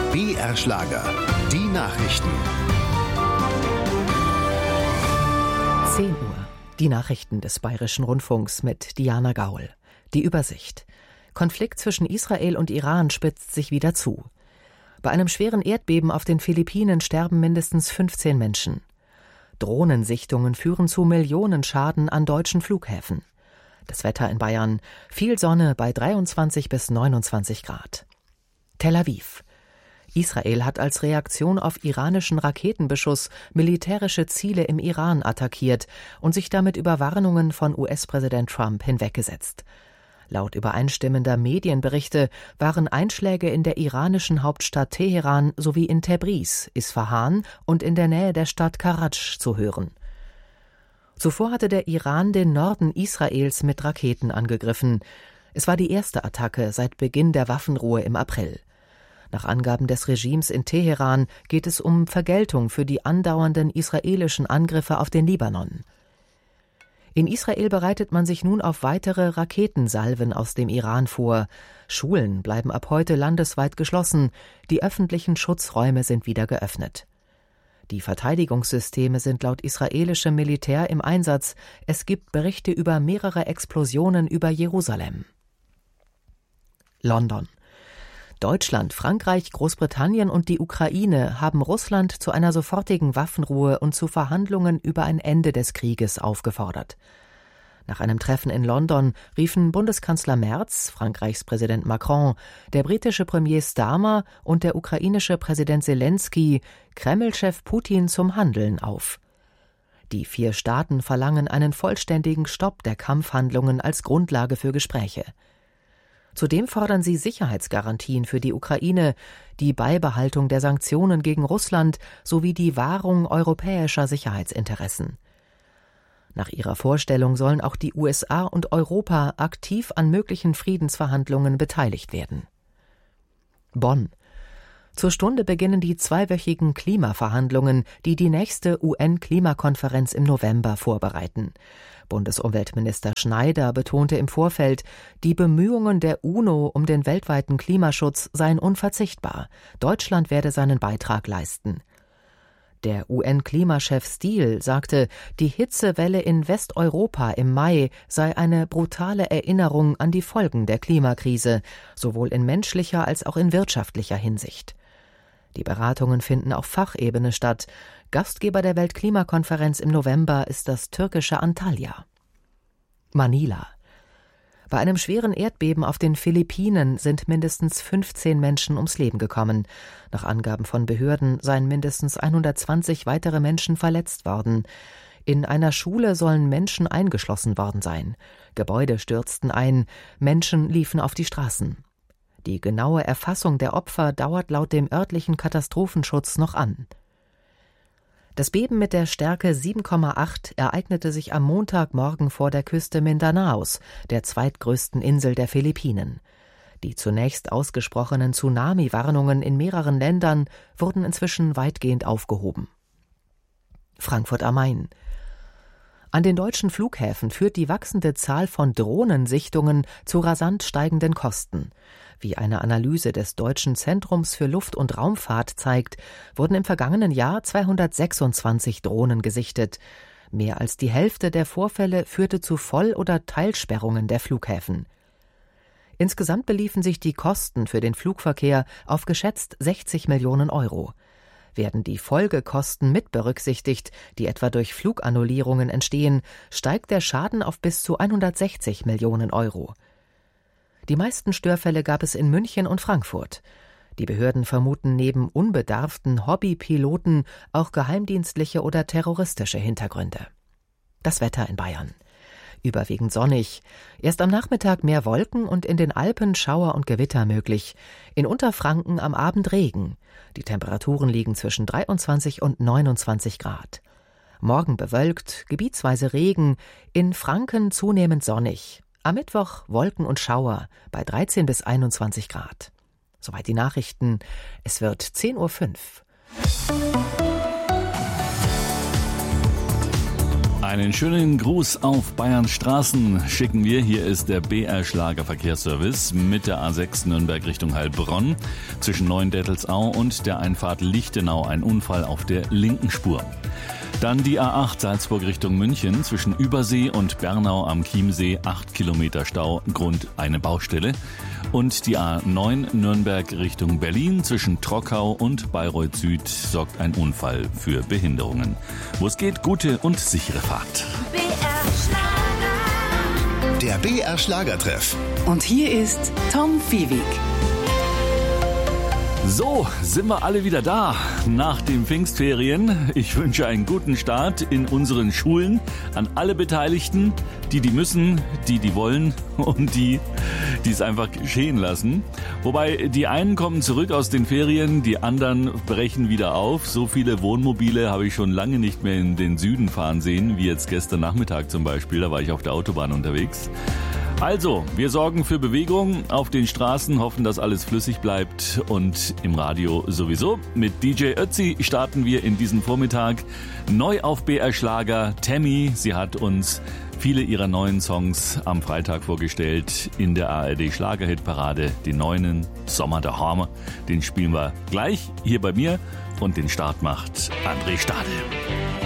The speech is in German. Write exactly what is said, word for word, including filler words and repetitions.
B R Schlager, die Nachrichten. zehn Uhr. Die Nachrichten des Bayerischen Rundfunks mit Diana Gaul. Die Übersicht. Konflikt zwischen Israel und Iran spitzt sich wieder zu. Bei einem schweren Erdbeben auf den Philippinen sterben mindestens fünfzehn Menschen. Drohnensichtungen führen zu Millionenschaden an deutschen Flughäfen. Das Wetter in Bayern: viel Sonne bei dreiundzwanzig bis neunundzwanzig Grad. Tel Aviv. Israel hat als Reaktion auf iranischen Raketenbeschuss militärische Ziele im Iran attackiert und sich damit über Warnungen von U S-Präsident Trump hinweggesetzt. Laut übereinstimmender Medienberichte waren Einschläge in der iranischen Hauptstadt Teheran sowie in Tebriz, Isfahan und in der Nähe der Stadt Karatsch zu hören. Zuvor hatte der Iran den Norden Israels mit Raketen angegriffen. Es war die erste Attacke seit Beginn der Waffenruhe im April. Nach Angaben des Regimes in Teheran geht es um Vergeltung für die andauernden israelischen Angriffe auf den Libanon. In Israel bereitet man sich nun auf weitere Raketensalven aus dem Iran vor. Schulen bleiben ab heute landesweit geschlossen, die öffentlichen Schutzräume sind wieder geöffnet. Die Verteidigungssysteme sind laut israelischem Militär im Einsatz. Es gibt Berichte über mehrere Explosionen über Jerusalem. London. Deutschland, Frankreich, Großbritannien und die Ukraine haben Russland zu einer sofortigen Waffenruhe und zu Verhandlungen über ein Ende des Krieges aufgefordert. Nach einem Treffen in London riefen Bundeskanzler Merz, Frankreichs Präsident Macron, der britische Premier Starmer und der ukrainische Präsident Selenskyj Kreml-Chef Putin zum Handeln auf. Die vier Staaten verlangen einen vollständigen Stopp der Kampfhandlungen als Grundlage für Gespräche. Zudem fordern sie Sicherheitsgarantien für die Ukraine, die Beibehaltung der Sanktionen gegen Russland sowie die Wahrung europäischer Sicherheitsinteressen. Nach ihrer Vorstellung sollen auch die U S A und Europa aktiv an möglichen Friedensverhandlungen beteiligt werden. Bonn. Zur Stunde beginnen die zweiwöchigen Klimaverhandlungen, die die nächste U N-Klimakonferenz im November vorbereiten. Bundesumweltminister Schneider betonte im Vorfeld, die Bemühungen der UNO um den weltweiten Klimaschutz seien unverzichtbar. Deutschland werde seinen Beitrag leisten. Der U N-Klimachef Stiel sagte, die Hitzewelle in Westeuropa im Mai sei eine brutale Erinnerung an die Folgen der Klimakrise, sowohl in menschlicher als auch in wirtschaftlicher Hinsicht. Die Beratungen finden auf Fachebene statt. Gastgeber der Weltklimakonferenz im November ist das türkische Antalya. Manila. Bei einem schweren Erdbeben auf den Philippinen sind mindestens fünfzehn Menschen ums Leben gekommen. Nach Angaben von Behörden seien mindestens hundertzwanzig weitere Menschen verletzt worden. In einer Schule sollen Menschen eingeschlossen worden sein. Gebäude stürzten ein, Menschen liefen auf die Straßen. Die genaue Erfassung der Opfer dauert laut dem örtlichen Katastrophenschutz noch an. Das Beben mit der Stärke sieben Komma acht ereignete sich am Montagmorgen vor der Küste Mindanaos, der zweitgrößten Insel der Philippinen. Die zunächst ausgesprochenen Tsunami-Warnungen in mehreren Ländern wurden inzwischen weitgehend aufgehoben. Frankfurt am Main. An den deutschen Flughäfen führt die wachsende Zahl von Drohnensichtungen zu rasant steigenden Kosten. Wie eine Analyse des Deutschen Zentrums für Luft- und Raumfahrt zeigt, wurden im vergangenen Jahr zweihundertsechsundzwanzig Drohnen gesichtet. Mehr als die Hälfte der Vorfälle führte zu Voll- oder Teilsperrungen der Flughäfen. Insgesamt beliefen sich die Kosten für den Flugverkehr auf geschätzt sechzig Millionen Euro. Werden die Folgekosten mit berücksichtigt, die etwa durch Flugannullierungen entstehen, steigt der Schaden auf bis zu hundertsechzig Millionen Euro. Die meisten Störfälle gab es in München und Frankfurt. Die Behörden vermuten neben unbedarften Hobbypiloten auch geheimdienstliche oder terroristische Hintergründe. Das Wetter in Bayern. Überwiegend sonnig. Erst am Nachmittag mehr Wolken und in den Alpen Schauer und Gewitter möglich. In Unterfranken am Abend Regen. Die Temperaturen liegen zwischen dreiundzwanzig und neunundzwanzig Grad. Morgen bewölkt, gebietsweise Regen, in Franken zunehmend sonnig. Am Mittwoch Wolken und Schauer bei dreizehn bis einundzwanzig Grad. Soweit die Nachrichten. Es wird zehn Uhr fünf. Einen schönen Gruß auf Bayerns Straßen schicken wir. Hier ist der B R Schlager Verkehrsservice mit der A sechs Nürnberg Richtung Heilbronn. Zwischen Neuendettelsau und der Einfahrt Lichtenau ein Unfall auf der linken Spur. Dann die A acht Salzburg Richtung München zwischen Übersee und Bernau am Chiemsee, acht Kilometer Stau, Grund eine Baustelle. Und die A neun Nürnberg Richtung Berlin zwischen Trockau und Bayreuth Süd sorgt ein Unfall für Behinderungen. Wo es geht, gute und sichere Fahrt. B R Schlager. Der B R Schlagertreff. Und hier ist Tom Fiewig. So, sind wir alle wieder da nach den Pfingstferien. Ich wünsche einen guten Start in unseren Schulen an alle Beteiligten, die die müssen, die die wollen und die die es einfach geschehen lassen. Wobei die einen kommen zurück aus den Ferien, die anderen brechen wieder auf. So viele Wohnmobile habe ich schon lange nicht mehr in den Süden fahren sehen, wie jetzt gestern Nachmittag zum Beispiel. Da war ich auf der Autobahn unterwegs. Also, wir sorgen für Bewegung auf den Straßen, hoffen, dass alles flüssig bleibt und im Radio sowieso. Mit D J Ötzi starten wir in diesen Vormittag neu auf B R Schlager. Tammy, sie hat uns viele ihrer neuen Songs am Freitag vorgestellt in der A R D Schlagerhitparade. Den neuen Sommer der Hammer, den spielen wir gleich hier bei mir und den Start macht André Stadl.